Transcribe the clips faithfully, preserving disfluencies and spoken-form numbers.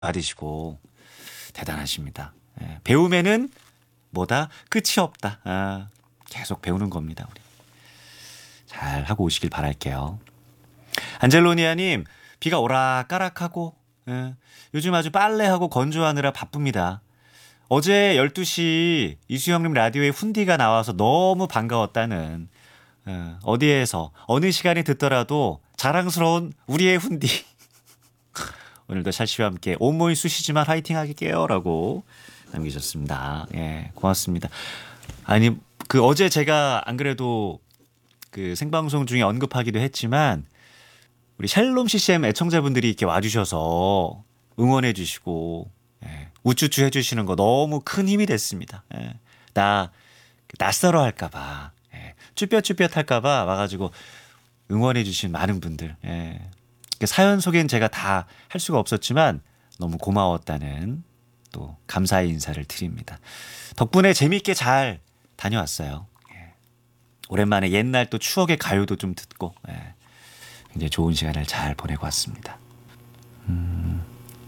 받으시고 대단하십니다. 예, 배움에는 뭐다? 끝이 없다. 아, 계속 배우는 겁니다. 우리. 잘 하고 오시길 바랄게요. 안젤로니아님, 비가 오락가락하고 예, 요즘 아주 빨래하고 건조하느라 바쁩니다. 어제 열두 시 이수영님 라디오에 훈디가 나와서 너무 반가웠다는 예, 어디에서 어느 시간에 듣더라도 자랑스러운 우리의 훈디. 오늘도 샤시와 함께 온몸이 쑤시지만 화이팅 하게요 라고 남기셨습니다. 예, 고맙습니다. 아니 그 어제 제가 안 그래도 그 생방송 중에 언급하기도 했지만 우리 샬롬 씨씨엠 애청자분들이 이렇게 와주셔서 응원해 주시고 예, 우쭈쭈 해주시는 거 너무 큰 힘이 됐습니다. 예, 나 낯설어 할까봐 예, 쭈뼛쭈뼛 할까봐 와가지고 응원해 주신 많은 분들 예, 사연 소개는 제가 다 할 수가 없었지만 너무 고마웠다는 또 감사의 인사를 드립니다. 덕분에 재미있게 잘 다녀왔어요. 예, 오랜만에 옛날 또 추억의 가요도 좀 듣고 예, 굉장히 좋은 시간을 잘 보내고 왔습니다. 음.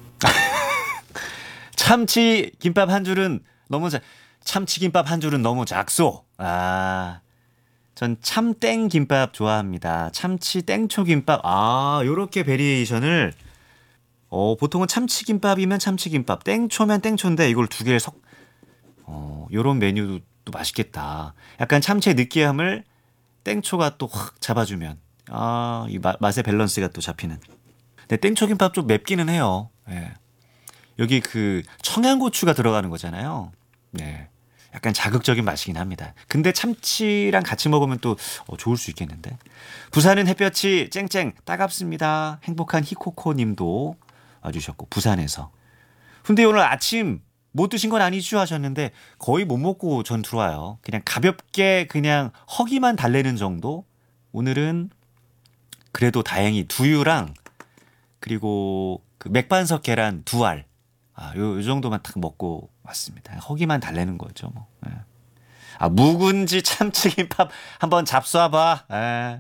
참치 김밥 한 줄은 너무 작, 참치 김밥 한 줄은 너무 작소. 아, 전 참땡 김밥 좋아합니다. 참치 땡초 김밥. 아, 요렇게 베리에이션을 어, 보통은 참치 김밥이면 참치 김밥, 땡초면 땡초인데 이걸 두 개를 섞 어, 요런 메뉴도 또 맛있겠다. 약간 참치의 느끼함을 땡초가 또 확 잡아주면 아, 이 마, 맛의 밸런스가 또 잡히는. 근데 땡초 김밥 좀 맵기는 해요. 예. 여기 그 청양고추가 들어가는 거잖아요. 네. 약간 자극적인 맛이긴 합니다. 근데 참치랑 같이 먹으면 또 어, 좋을 수 있겠는데. 부산은 햇볕이 쨍쨍 따갑습니다. 행복한 히코코 님도 와주셨고 부산에서. 근데 오늘 아침 못 드신 건 아니죠 하셨는데 거의 못 먹고 전 들어와요. 그냥 가볍게 그냥 허기만 달래는 정도. 오늘은 그래도 다행히 두유랑 그리고 그 맥반석 계란 두 알. 아, 요, 요 정도만 딱 먹고 왔습니다. 허기만 달래는 거죠, 뭐. 예. 아, 묵은지 참치김밥 한번 잡숴봐. 예.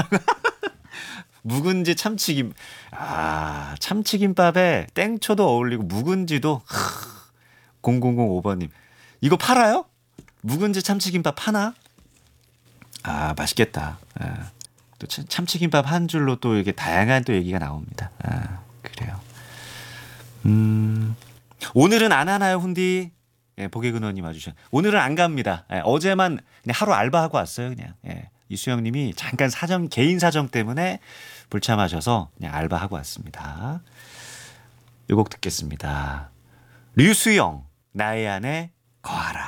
묵은지 참치김. 아, 참치김밥에 땡초도 어울리고 묵은지도. 공공공오 번님. 이거 팔아요? 묵은지 참치김밥 파나? 아, 맛있겠다. 예. 또 참치김밥 한 줄로 또 이렇게 다양한 또 얘기가 나옵니다. 아, 그래요. 음, 오늘은 안 하나요, 훈디? 예, 보개근원님 와주셨. 오늘은 안 갑니다. 예, 어제만 그냥 하루 알바하고 왔어요, 그냥. 예, 이수영님이 잠깐 사정, 개인 사정 때문에 불참하셔서 그냥 알바하고 왔습니다. 요 곡 듣겠습니다. 류수영, 나의 안에 거하라.